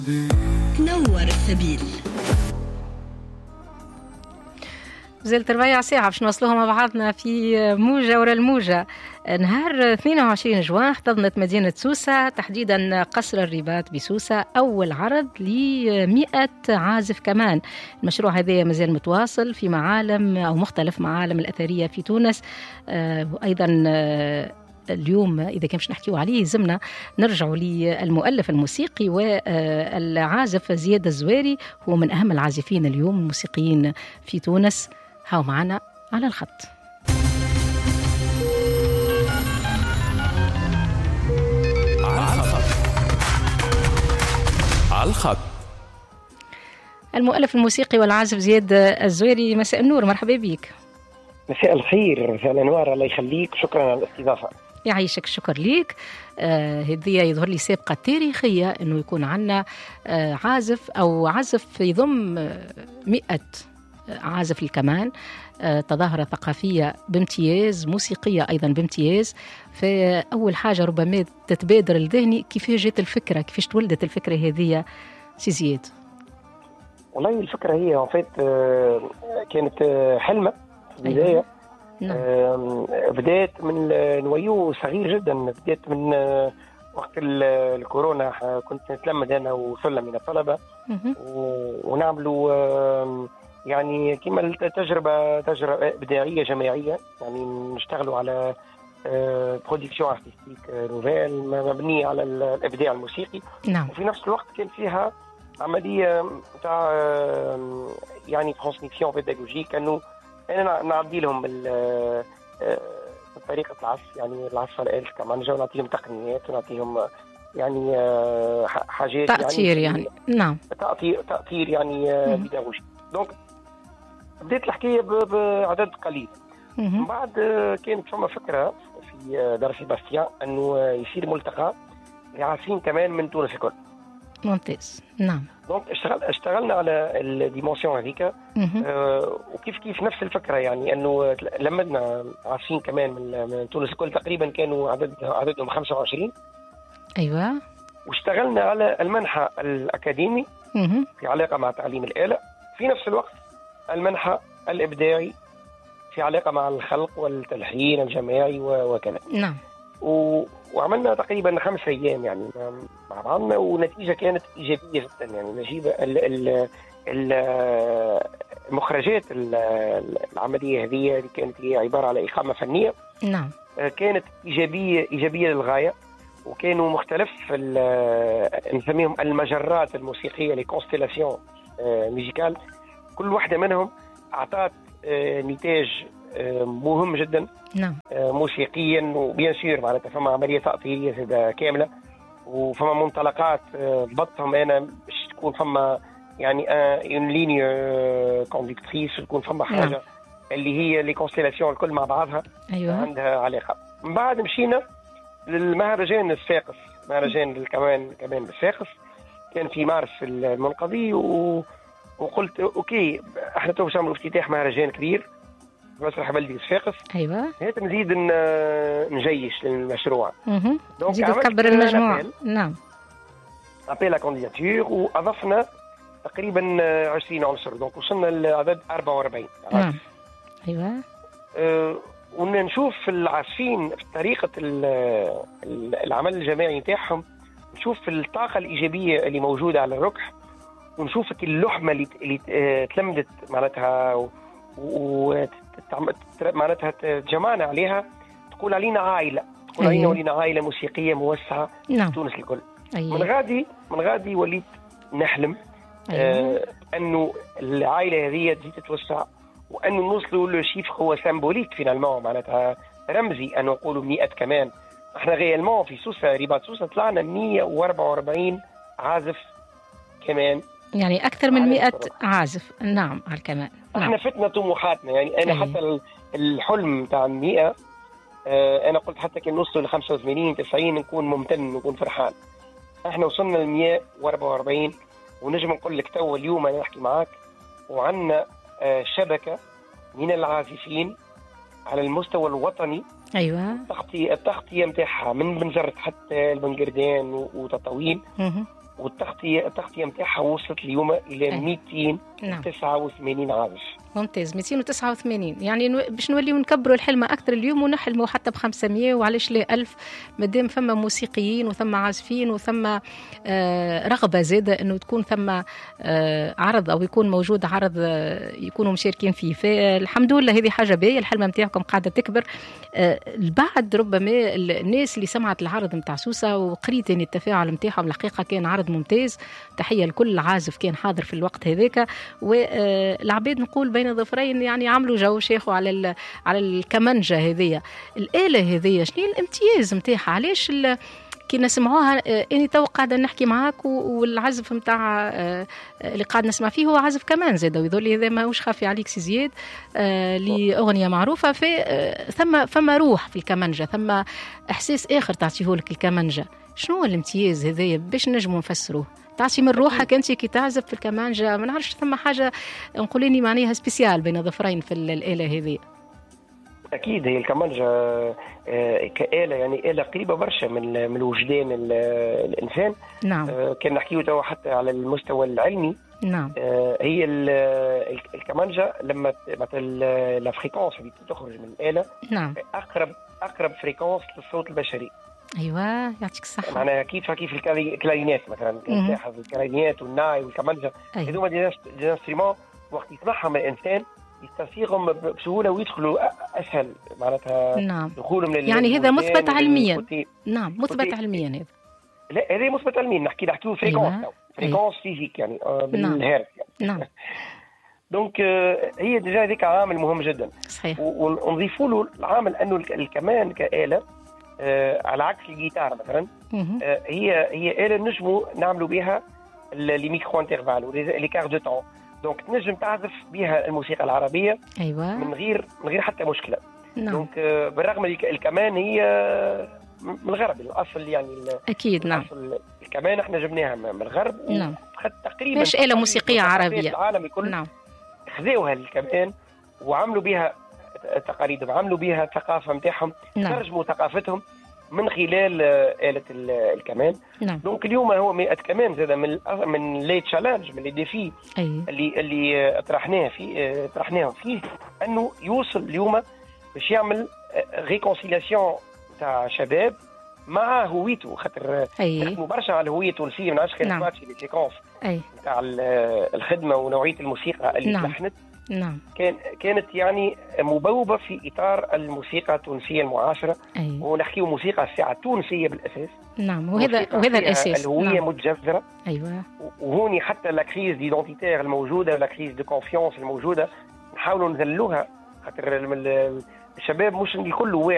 نور السبيل. زلت ربيع ساعة باش نوصلوها مع بعضنا في موجة ورا الموجة. نهار 22 جوان احتضنت مدينة سوسة، تحديدا قصر الرباط بسوسة، أول عرض ل100 عازف كمان. المشروع هذا مازال متواصل في معالم أو مختلف معالم الأثرية في تونس. وأيضا اليوم إذا كان باش نحكيو عليه زمنا نرجعوا للمؤلف الموسيقي والعازف زياد الزواري، هو من أهم العازفين اليوم الموسيقيين في تونس. هاو معنا على الخط. على الخط المؤلف الموسيقي والعازف زياد الزواري، مساء النور، مرحبا بك. مساء الخير، مساء الانوار، الله يخليك، شكرا على الاستضافه. يعيشك، شكر ليك. هذه يظهر لي سابقة تاريخية أنه يكون عنا عازف أو عزف يضم 100 عازف الكمان، تظاهرة ثقافية بامتياز، موسيقية أيضا بامتياز. فأول حاجة ربما تتبادر لذهني كيف جات الفكرة، كيفاش تولدت الفكرة هذه سي زياد؟ والله الفكرة هي كانت حلمة في البداية. بدأت من نويو صغير جدا، بدأت من وقت الكورونا. كنت نتلمد أنا وسلة من الطلبة ونعملوا يعني كما تجربة إبداعية جماعية، يعني نشتغلوا على برودكسيون ارتستيك نوفيل مبنية على الإبداع الموسيقي. نعم. وفي نفس الوقت كان فيها عملية تاع يعني ترانسميسيون بيداغوجيك، أنه أنا نعدي لهم طريقة العزف، يعني العزف الآلي كمان نجاو نعطيهم تقنيات ونعطيهم يعني حاجات تأثير يعني نعم تأثير يعني بيداغوجي. دونك بديت الحكاية بعدد قليل. من بعد كانت فما فكرة في دار سيباستيان أنه يصير ملتقى لعازفين كمان من تونس الكل. ممتاز. نعم. دونك اشتغلنا على الديمونسيون هذيك. وكيف نفس الفكرة، يعني أنه لمدنا عازفين كمان من تونس الكل، تقريبا كانوا عددهم 25. أيوة. واشتغلنا على المنحى الأكاديمي في علاقة مع تعليم الآلة، في نفس الوقت المنحى الإبداعي في علاقة مع الخلق والتلحين الجماعي وكذا. نعم. وعملنا تقريبا 5 أيام يعني مع بعضنا، ونتيجة كانت إيجابية جدا. يعني نجيب المخرجات العملية هذه اللي كانت هي عبارة على إقامة فنية. نعم. كانت إيجابية للغاية، وكانوا مختلف نسميهم المجرات الموسيقية لي كونستيلاسيون ميوزيكال، كل واحدة منهم أعطت نتاج مهم جدا. نعم. موسيقيا، وبيان سير معناتها فما عملية تأطيرية كاملة، وفما منطلقات ضبطهم أنا باش تكون فما يعني اون ليني كوندكتريس، تكون فما حاجة. نعم. اللي هي لي كونستيلاسيون الكل مع بعضها. أيوة. عندها علاقة. من بعد مشينا للمهرجان الساقس، مهرجان الكمان بالساقس، كان في مارس المنقضي. وقلت اوكي احنا تو باش نعملوا افتتاح مهرجان كبير مسرح بلدي الساقس. ايوه. هات نزيد نجيش للمشروع. نزيد نكبر المجموعة. نعم. ابيل لا كانديداتور، واضفنا تقريبا 20 عنصر، دونك وصلنا لعدد 44. نعم. ايوه. ونشوف العازفين في طريقة العمل الجماعي نتاعهم، نشوف الطاقة الإيجابية اللي موجودة على الركح، ونشوف اللحمة اللي تلمدت معناتها معناتها تجمعنا عليها، تقول علينا عائلة، تقول علينا ولينا عائلة موسيقية موسعة. نعم. في تونس الكل. أيوة. من غادي وليت نحلم. أيوة. أنه العائلة هذه تزيد تتوسع، وأنه نوصلوا لشيف هو سامبوليك فينالمون، معناتها رمزي، أن نقولوا 100 كمان. احنا غيالمون في سوسة رباط سوسة طلعنا 144 عازف كمان، يعني أكثر من 100 عازف. نعم على الكمان. احنا فتنا طموحاتنا، يعني أنا حتى الحلم تاع 100 أنا قلت حتى كان نوصل ل 85 90 نكون ممتن، نكون فرحان. احنا وصلنا ل 144، ونجم نقول لك تو اليوم أنا نحكي معاك وعندنا شبكة من العازفين على المستوى الوطني. أيوة. التغطية متاعها من بنزرت حتى البنقردان وتطاوين. والتغطيه نتاعها وصلت اليوم الى 289 عازف. ممتاز. 289 يعني باش نوليو نكبروا الحلمة أكثر اليوم ونحلموا حتى ب500 وعلاش لا 1000 مادام ثم موسيقيين وثم عازفين وثم رغبة زادة أنه تكون ثم عرض أو يكون موجود عرض يكونوا مشاركين فيه. فالحمد لله هذه حاجة باهية، الحلمة متاعكم قاعدة تكبر. البعض ربما الناس اللي سمعت العرض متاع سوسة وقريت يعني التفاعل متاعهم الحقيقة كان عرض ممتاز، تحية لكل عازف كان حاضر في الوقت هذاك. والعباد نقول بين ظفرين يعني عملوا جو شيخوا على الكمنجة هذية، الآلة هذية شنو الامتياز متاعها؟ علاش كي نسمعوها اني تو قاعده نحكي معاك والعزف نتاع اللي قاعد نسمع فيه هو عزف كمان زاد، ويظل لي هذا ماهوش خافي عليك سي زياد لاغنيه معروفه. ثم روح في الكمنجه، ثم احساس اخر تعطيه لك الكمنجه. شنو هو الامتياز هذايا باش نجموا نفسروه؟ تعطي من روحك انت كي تعزف في الكمانجه، ما نعرفش ثم حاجه نقوليني معناها سبيسيال بين ظفرين في الاله هذه. اكيد هي الكمانجه كآلة يعني آلة قريبه برشا من وجدان الانسان. نعم. كان نحكيو تو حتى على المستوى العلمي. نعم. هي الكمانجه لما مثلا لا فريكونس اللي تخرج من الآلة نعم اقرب فريكونس للصوت البشري. ايوه يعطيك الصحه. معناها كيف الكلارينيات مثلا، تلاحظ الكلارينيات والناي والكمانجه هذوما دي انسترومون وقت يسمعهم الانسان يستسيغهم بسهوله ويدخلوا اسهل معناتها. نعم. دخولهم يعني هذا مثبت علميا. نعم مثبت علميا هذا. لا هذا مثبت علميا، نحكيو فريكونس. أيوة. فريكونس فيزيك يعني بالهرتز يعني. نعم. دونك هي ديجا هذيك عامل مهم جدا. صحيح. ونضيفوا له العامل انه الكمان كآلة على عكس الجيتار مثلا هي آلة نجموا نعملوا بها لي ميكرو انترفال لي كار دو طون، دونك تنجم تعزف بها الموسيقى العربية. ايوه. من غير حتى مشكلة. نعم. دونك بالرغم الكمان هي من الغرب الاصل يعني. اكيد. نعم. الكمان احنا جبناها من الغرب. نعم. تقريبا باش آلة موسيقية عربية العالم الكل. نعم. خذوها الكمان وعملوا بها تقاليدهم، عملوا بها الثقافة متاعهم. نعم. ترجموا ثقافتهم من خلال آلة الكمان. نعم. دونك اليوم هو 100 كمان زاد من لي تشالنج، من لي ديفي اللي طرحناهم فيه انه يوصل اليوم باش يعمل ريكونسيلاسيون تاع شباب مع هويته، خاطر نحكموا برشا على الهويه التونسيه. ما نعرفش كان سمعتي لي سيكونس تاع الخدمه ونوعيه الموسيقى اللي تلحنت. نعم. كانت يعني مبوبة في إطار الموسيقى التونسية المعاصرة. ونحكيه موسيقى الساعة التونسية بالأساس. نعم. وهذا الأساس. الهوية نعم. متجذرة. أيوة. وهوني حتى لا كريز ديدونتيتير الموجودة ولا كريز دو كونفيونس الموجودة نحاولوا نذلوها، خاطر الشباب مش الكل واعي